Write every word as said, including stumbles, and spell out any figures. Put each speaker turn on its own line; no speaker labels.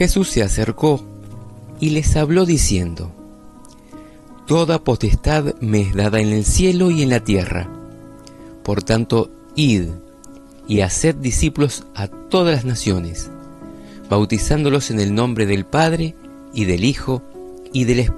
Jesús se acercó y les habló diciendo: Toda potestad me es dada en el cielo y en la tierra. Por tanto, id y haced discípulos a todas las naciones, bautizándolos en el nombre del Padre, y del Hijo, y del Espíritu